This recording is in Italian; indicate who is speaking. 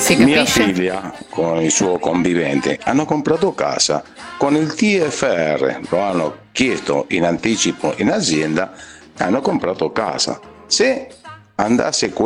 Speaker 1: Si
Speaker 2: Mia
Speaker 1: capisce?
Speaker 2: figlia con il suo convivente hanno comprato casa con il TFR, lo hanno chiesto in anticipo in azienda e hanno comprato casa. Se andasse